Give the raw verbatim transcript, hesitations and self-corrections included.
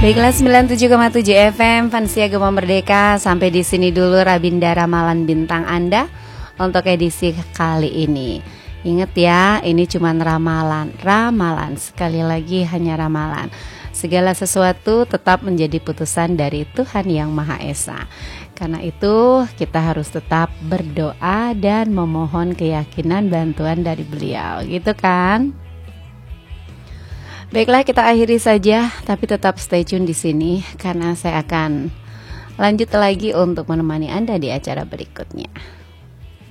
Baiklah, sembilan puluh tujuh koma tujuh F M Fansia Gema Merdeka. Sampai di sini dulu Rabinda Ramalan Bintang Anda untuk edisi kali ini. Ingat ya, ini cuma ramalan, ramalan. Sekali lagi hanya ramalan. Segala sesuatu tetap menjadi putusan dari Tuhan Yang Maha Esa. Karena itu kita harus tetap berdoa dan memohon keyakinan bantuan dari beliau, gitu kan? Baiklah, kita akhiri saja, tapi tetap stay tune di sini karena saya akan lanjut lagi untuk menemani Anda di acara berikutnya.